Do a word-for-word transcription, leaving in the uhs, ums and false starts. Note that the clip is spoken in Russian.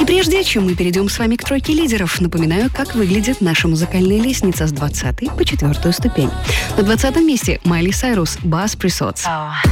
прежде чем мы перейдем с вами к тройке лидеров, напоминаю, как выглядит наша музыкальная лестница с двадцатой по четвертую ступень. На двадцатом месте Майли Сайрус «Bass Presots».